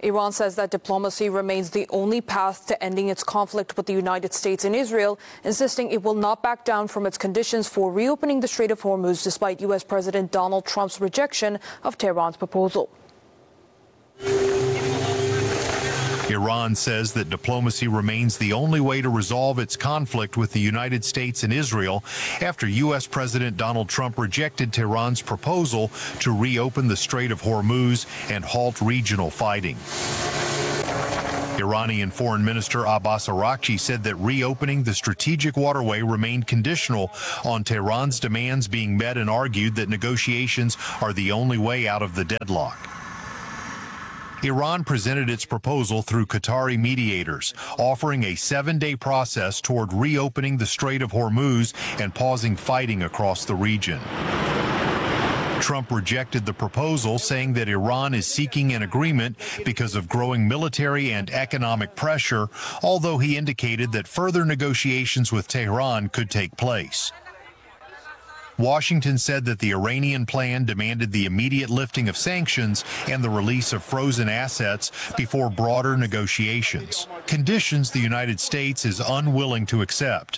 Iran says that diplomacy remains the only path to ending its conflict with the United States and Israel, insisting it will not back down from its conditions for reopening the Strait of Hormuz despite U.S. President Donald Trump's rejection of Tehran's proposal. Iran says that diplomacy remains the only way to resolve its conflict with the United States and Israel after U.S. President Donald Trump rejected Tehran's proposal to reopen the Strait of Hormuz and halt regional fighting. Iranian Foreign Minister Abbas Araghchi said that reopening the strategic waterway remained conditional on Tehran's demands being met and argued that negotiations are the only way out of the deadlock. Iran presented its proposal through Qatari mediators, offering a 7-day process toward reopening the Strait of Hormuz and pausing fighting across the region. Trump rejected the proposal, saying that Iran is seeking an agreement because of growing military and economic pressure, although he indicated that further negotiations with Tehran could take place. Washington said that the Iranian plan demanded the immediate lifting of sanctions and the release of frozen assets before broader negotiations, conditions the United States is unwilling to accept.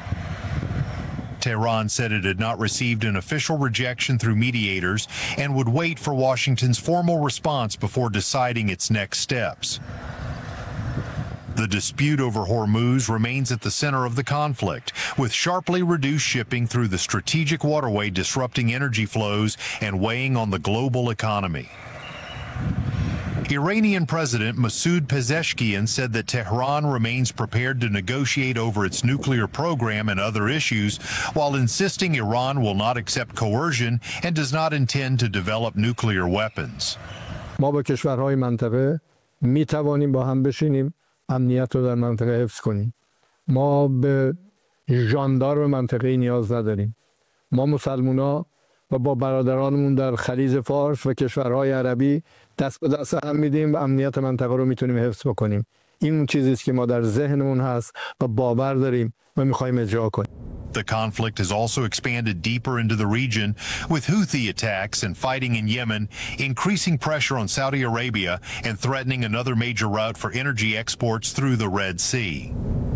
Tehran said it had not received an official rejection through mediators and would wait for Washington's formal response before deciding its next steps. The dispute over Hormuz remains at the center of the conflict, with sharply reduced shipping through the strategic waterway disrupting energy flows and weighing on the global economy. Iranian President Masoud Pezeshkian said that Tehran remains prepared to negotiate over its nuclear program and other issues, while insisting Iran will not accept coercion and does not intend to develop nuclear weapons. ما با کشورهای منطقه میتوانیم با هم بشینیم امنیت رو در منطقه حفظ کنیم. ما به ژاندارم منطقه‌ای نیاز نداریم. ما مسلمونا و با برادرانمون در خلیج فارس و کشورهای عربی دست به دست هم میدیم و امنیت منطقه رو میتونیم حفظ بکنیم. این اون چیزیست که ما در ذهنمون هست و باور داریم و میخوایم اجرا کنیم. The conflict has also expanded deeper into the region, with Houthi attacks and fighting in Yemen increasing pressure on Saudi Arabia and threatening another major route for energy exports through the Red Sea.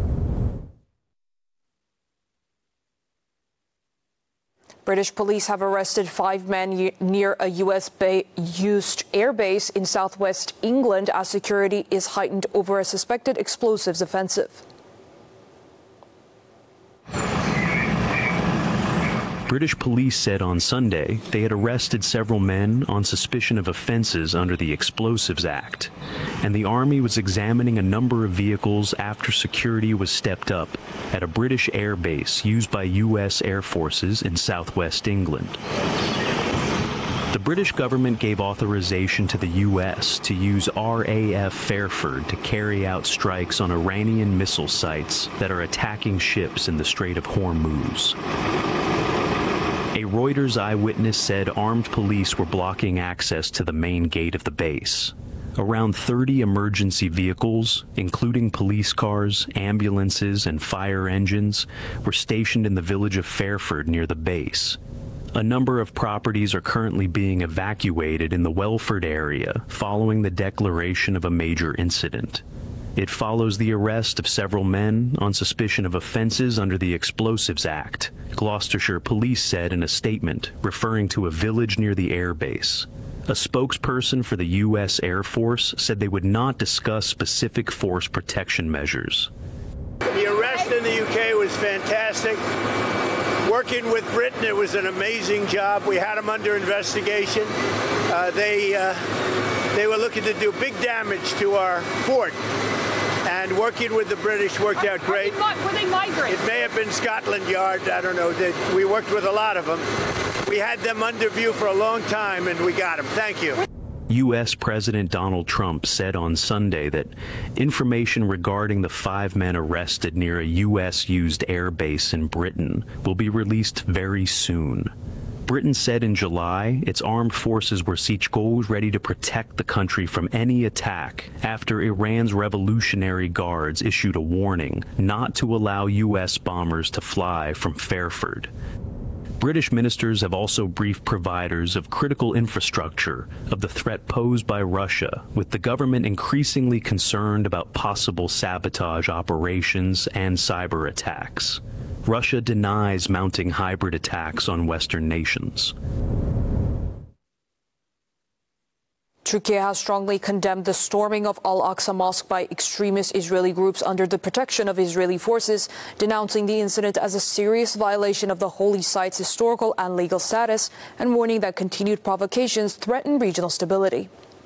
British police have arrested 5 men near a U.S.-used airbase in southwest England as security is heightened over a suspected explosives offensive. British police said on Sunday they had arrested several men on suspicion of offenses under the Explosives Act, and the Army was examining a number of vehicles after security was stepped up at a British air base used by U.S. Air Forces in southwest England. The British government gave authorization to the U.S. to use RAF Fairford to carry out strikes on Iranian missile sites that are attacking ships in the Strait of Hormuz. A Reuters eyewitness said armed police were blocking access to the main gate of the base. Around 30 emergency vehicles, including police cars, ambulances, and fire engines, were stationed in the village of Fairford near the base. A number of properties are currently being evacuated in the Welford area following the declaration of a major incident. It follows the arrest of several men on suspicion of offenses under the Explosives Act, Gloucestershire police said in a statement referring to a village near the airbase. A spokesperson for the U.S. Air Force said they would not discuss specific force protection measures. The arrest in the U.K. was fantastic. Working with Britain, it was an amazing job. We had them under investigation. They were looking to do big damage to our fort. And working with the British worked out great. Were they migrants? It may have been Scotland Yard. I don't know. We worked with a lot of them. We had them under view for a long time, and we got them. Thank you. U.S. President Donald Trump said on Sunday that information regarding the 5 men arrested near a U.S.-used air base in Britain will be released very soon. Britain said in July its armed forces were siege ready to protect the country from any attack after Iran's Revolutionary Guards issued a warning not to allow U.S. bombers to fly from Fairford. British ministers have also briefed providers of critical infrastructure of the threat posed by Russia, with the government increasingly concerned about possible sabotage operations and cyber attacks. Russia denies mounting hybrid attacks on Western nations. Turkey has strongly condemned the storming of Al-Aqsa Mosque by extremist Israeli groups under the protection of Israeli forces, denouncing the incident as a serious violation of the holy site's historical and legal status, and warning that continued provocations threaten regional stability.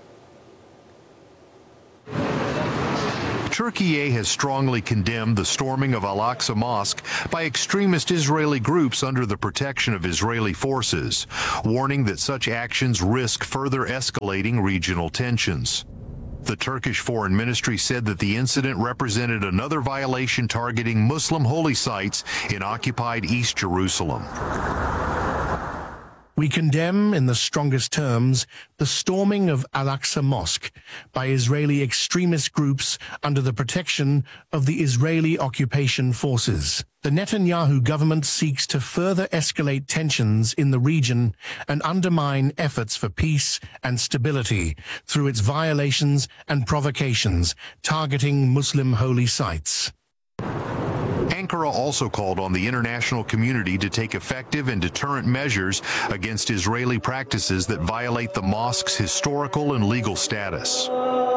Turkey has strongly condemned the storming of Al-Aqsa Mosque by extremist Israeli groups under the protection of Israeli forces, warning that such actions risk further escalating regional tensions. The Turkish Foreign Ministry said that the incident represented another violation targeting Muslim holy sites in occupied East Jerusalem. We condemn in the strongest terms the storming of Al-Aqsa Mosque by Israeli extremist groups under the protection of the Israeli occupation forces. The Netanyahu government seeks to further escalate tensions in the region and undermine efforts for peace and stability through its violations and provocations targeting Muslim holy sites. Ankara also called on the international community to take effective and deterrent measures against Israeli practices that violate the mosque's historical and legal status.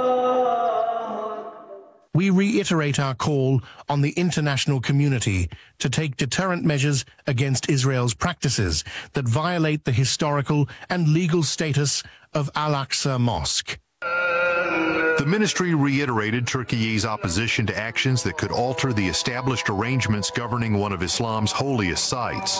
We reiterate our call on the international community to take deterrent measures against Israel's practices that violate the historical and legal status of Al-Aqsa Mosque. The ministry reiterated Turkey's opposition to actions that could alter the established arrangements governing one of Islam's holiest sites.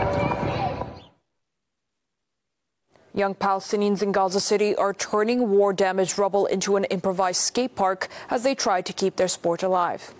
Young Palestinians in Gaza City are turning war-damaged rubble into an improvised skate park as they try to keep their sport alive.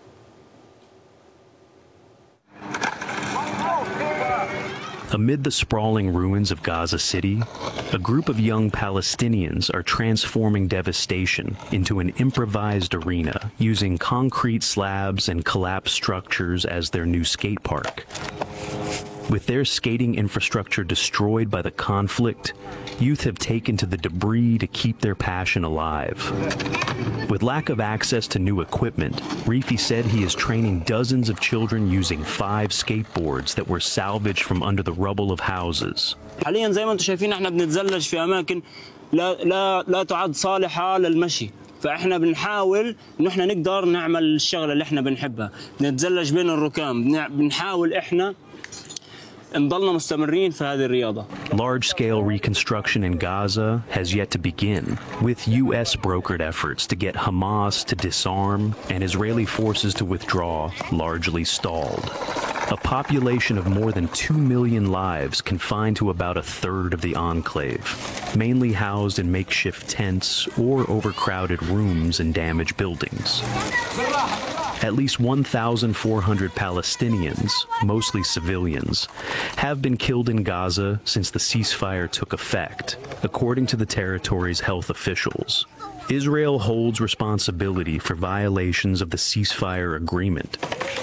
Amid the sprawling ruins of Gaza City, a group of young Palestinians are transforming devastation into an improvised arena, using concrete slabs and collapsed structures as their new skate park. With their skating infrastructure destroyed by the conflict, youth have taken to the debris to keep their passion alive. With lack of access to new equipment, Rifi said he is training dozens of children using 5 skateboards that were salvaged from under the rubble of houses. حاليا زي ما انتم شايفين احنا بنتزلج في اماكن لا تعد صالحة للمشي. فاحنا بنحاول ان احنا نقدر نعمل الشغله اللي احنا بنحبها، نتزلج بين الركام، بنحاول احنا نضلنا مستمرين في هذه الرياضة. Large-scale reconstruction in Gaza has yet to begin, with U.S. brokered efforts to get Hamas to disarm and Israeli forces to withdraw largely stalled. A population of more than 2 million lives confined to about a third of the enclave, mainly housed in makeshift tents or overcrowded rooms in damaged buildings. At least 1,400 Palestinians, mostly civilians, have been killed in Gaza since the ceasefire took effect, according to the territory's health officials. Israel holds responsibility for violations of the ceasefire agreement.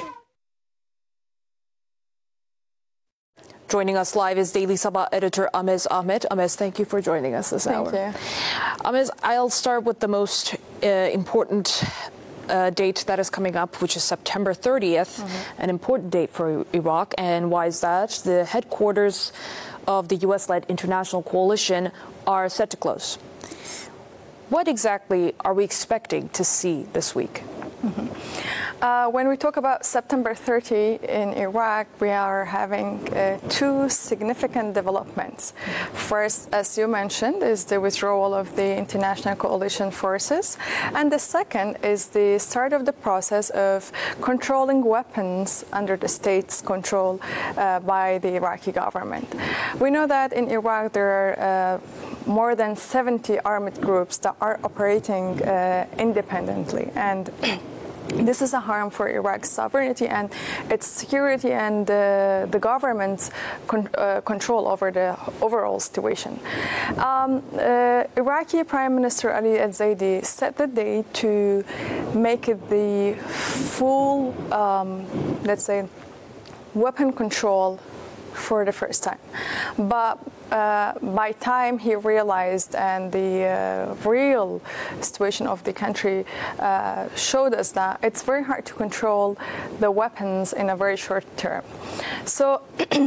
Joining us live is Daily Sabah editor Amez Ahmed. Amez, thank you for joining us this hour. Thank you. Amez, I'll start with the most important date that is coming up, which is September 30th, an important date for Iraq. And why is that? The headquarters of the U.S.-led international coalition are set to close. What exactly are we expecting to see this week? When we talk about September 30 in Iraq, we are having 2 significant developments. First, as you mentioned, is the withdrawal of the international coalition forces. And the second is the start of the process of controlling weapons under the state's control by the Iraqi government. We know that in Iraq there are more than 70 armed groups that are operating independently. And this is a harm for Iraq's sovereignty and its security and the government's control over the overall situation. Iraqi Prime Minister Ali al-Zaidi set the date to make it the full, let's say, weapon control for the first time. But by time he realized, and the real situation of the country showed us that it's very hard to control the weapons in a very short term. So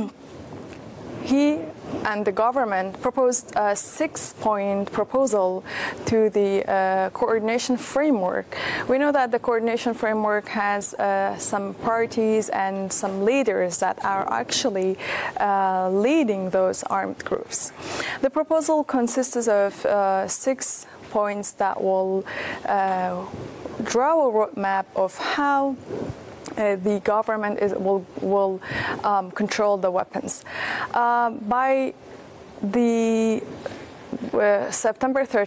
he and the government proposed a 6-point proposal to the coordination framework. We know that the coordination framework has some parties and some leaders that are actually leading those armed groups. The proposal consists of 6 points that will draw a roadmap of how the government will control the weapons. By the September 30th,